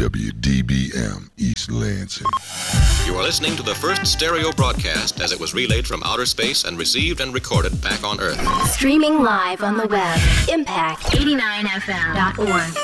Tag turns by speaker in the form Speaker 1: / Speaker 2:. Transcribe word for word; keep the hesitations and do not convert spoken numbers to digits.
Speaker 1: W D B M East Lansing.
Speaker 2: You are listening to the first stereo broadcast as it was relayed from outer space and received and recorded back on Earth.
Speaker 3: Streaming live on the web. Impact eighty-nine F M dot org.